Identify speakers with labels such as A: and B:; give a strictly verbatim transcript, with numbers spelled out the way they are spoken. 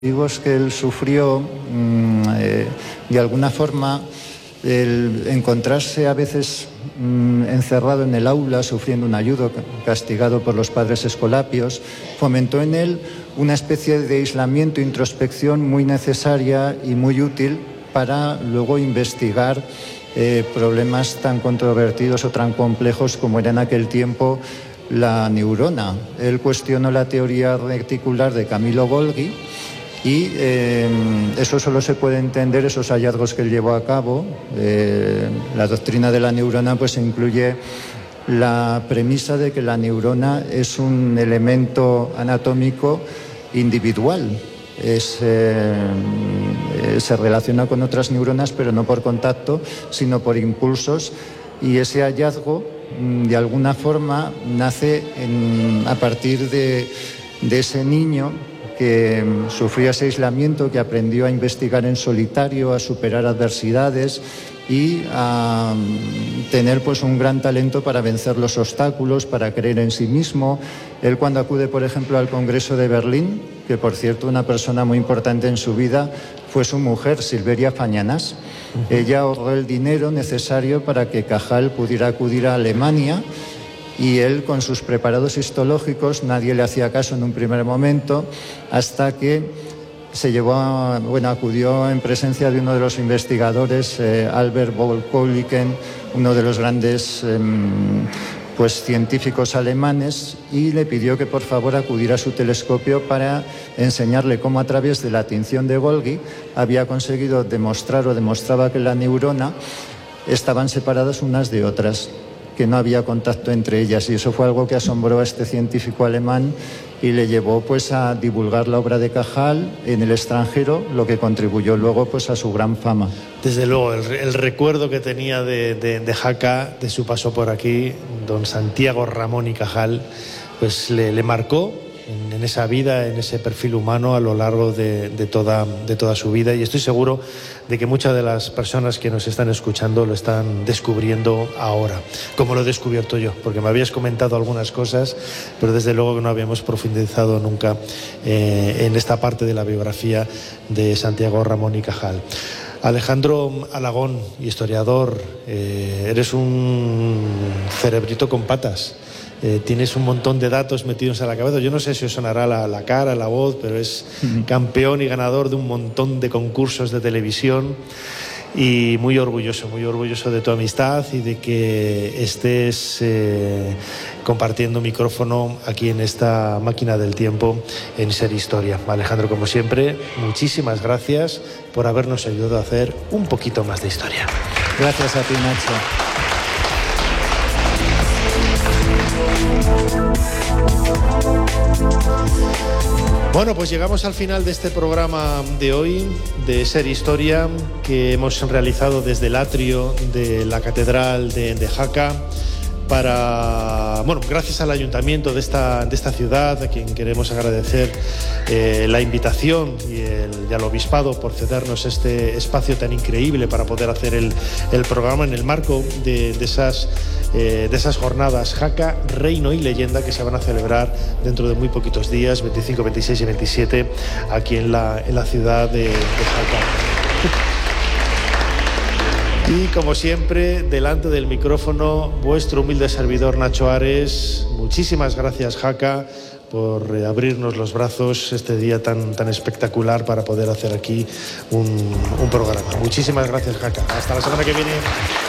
A: que él sufrió, eh, de alguna forma, el encontrarse a veces mm, encerrado en el aula, sufriendo un ayudo, castigado por los padres escolapios, fomentó en él una especie de aislamiento e introspección muy necesaria y muy útil para luego investigar eh, problemas tan controvertidos o tan complejos como era en aquel tiempo la neurona. Él cuestionó la teoría reticular de Camillo Golgi. Y eh, eso solo se puede entender, esos hallazgos que él llevó a cabo. Eh, la doctrina de la neurona pues incluye la premisa de que la neurona es un elemento anatómico individual. Es, eh, se relaciona con otras neuronas, pero no por contacto, sino por impulsos. Y ese hallazgo, de alguna forma, nace en, a partir de, de ese niño que sufrió ese aislamiento, que aprendió a investigar en solitario, a superar adversidades y a tener pues un gran talento para vencer los obstáculos, para creer en sí mismo. Él, cuando acude, por ejemplo, al Congreso de Berlín, que por cierto una persona muy importante en su vida fue su mujer, Silveria Fañanás. Uh-huh. Ella ahorró el dinero necesario para que Cajal pudiera acudir a Alemania. Y él, con sus preparados histológicos, nadie le hacía caso en un primer momento, hasta que se llevó a, bueno, acudió en presencia de uno de los investigadores, eh, Albert Boll-Koliken, uno de los grandes eh, pues, científicos alemanes, y le pidió que por favor acudiera a su telescopio para enseñarle cómo, a través de la tinción de Golgi, había conseguido demostrar o demostraba que la neurona estaban separadas unas de otras, que no había contacto entre ellas, y eso fue algo que asombró a este científico alemán y le llevó pues a divulgar la obra de Cajal en el extranjero, lo que contribuyó luego pues a su gran fama.
B: Desde luego, el, el recuerdo que tenía de, de, de Jaca, de su paso por aquí, don Santiago Ramón y Cajal, pues le, le marcó en, en esa vida, en ese perfil humano a lo largo de, de, toda, de toda su vida, y estoy seguro de que muchas de las personas que nos están escuchando lo están descubriendo ahora, como lo he descubierto yo, porque me habías comentado algunas cosas, pero desde luego que no habíamos profundizado nunca eh, en esta parte de la biografía de Santiago Ramón y Cajal. Alejandro Alagón, historiador, eh, eres un cerebrito con patas. Eh, tienes un montón de datos metidos en la cabeza. Yo no sé si os sonará la, la cara, la voz, pero es uh-huh. campeón y ganador de un montón de concursos de televisión, y muy orgulloso, muy orgulloso de tu amistad y de que estés eh, compartiendo micrófono aquí en esta máquina del tiempo en Ser Historia. Alejandro, como siempre, muchísimas gracias por habernos ayudado a hacer un poquito más de historia.
A: Gracias a ti, Nacho.
B: Bueno, pues llegamos al final de este programa de hoy, de Ser Historia, que hemos realizado desde el atrio de la Catedral de, de Jaca, para, bueno, gracias al ayuntamiento de esta, de esta ciudad, a quien queremos agradecer eh, la invitación y, el, y al obispado por cedernos este espacio tan increíble para poder hacer el, el programa en el marco de, de esas Eh, de esas jornadas Jaca, Reino y Leyenda, que se van a celebrar dentro de muy poquitos días, veinticinco, veintiséis y veintisiete, aquí en la, en la ciudad de, de Jaca. Y como siempre, delante del micrófono, vuestro humilde servidor Nacho Ares. Muchísimas gracias, Jaca, por eh, abrirnos los brazos este día tan, tan espectacular para poder hacer aquí un, un programa. Muchísimas gracias, Jaca. Hasta la semana que viene.